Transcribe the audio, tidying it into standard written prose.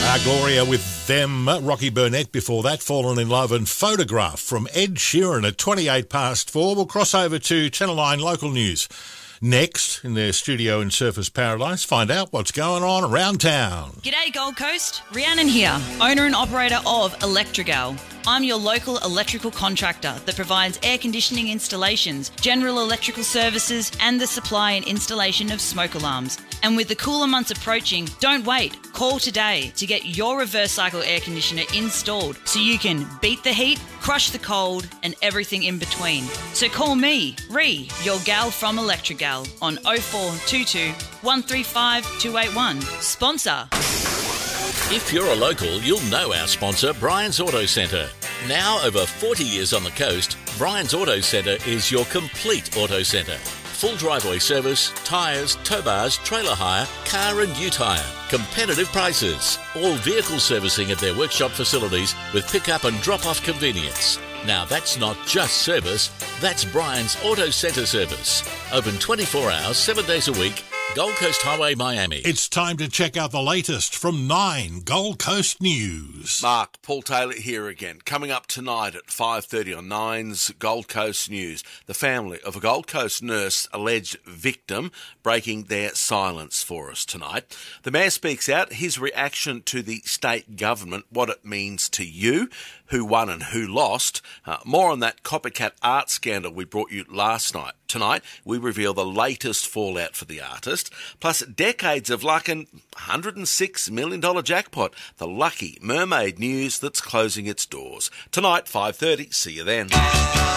Gloria with them. Rocky Burnett before that, Fallen in Love, and Photograph from Ed Sheeran at 4:28. We'll cross over to Channel 9 local news. Next, in their studio in Surfers Paradise, find out what's going on around town. G'day Gold Coast, Rhiannon here, owner and operator of Electrigal. I'm your local electrical contractor that provides air conditioning installations, general electrical services and the supply and installation of smoke alarms. And with the cooler months approaching, don't wait. Call today to get your reverse cycle air conditioner installed so you can beat the heat, crush the cold and everything in between. So call me, Ree, your gal from Electrigal on 0422 135 281. Sponsor. If you're a local, you'll know our sponsor, Brian's Auto Centre. Now over 40 years on the coast, Brian's Auto Centre is your complete auto centre. Full driveway service, tyres, tow bars, trailer hire, car and ute hire. Competitive prices. All vehicle servicing at their workshop facilities with pick-up and drop-off convenience. Now that's not just service, that's Brian's Auto Centre service. Open 24 hours, 7 days a week, Gold Coast Highway, Miami. It's time to check out the latest from 9 Gold Coast News. Mark, Paul Taylor here again. Coming up tonight at 5:30 on 9's Gold Coast News. The family of a Gold Coast nurse alleged victim breaking their silence for us tonight. The Mayor speaks out his reaction to the state government, what it means to you, who won and who lost. More on that copycat art scandal we brought you last night. Tonight, we reveal the latest fallout for the artist, plus decades of luck and $106 million jackpot, the lucky mermaid news that's closing its doors. Tonight, 5:30. See you then.